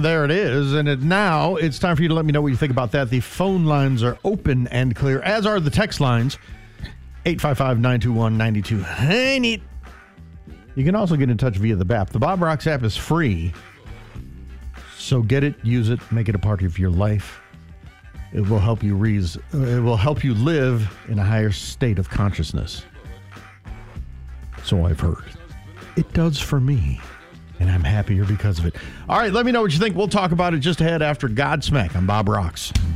there it is. And now it's time for you to let me know what you think about that. The phone lines are open and clear, as are the text lines. 855-921-9200. You can also get in touch via the BAP. The Bob Rocks app is free. So get it, use it, make it a part of your life. It will help you live in a higher state of consciousness. So I've heard. It does for me. And I'm happier because of it. All right, let me know what you think. We'll talk about it just ahead after Godsmack on Bob Rocks.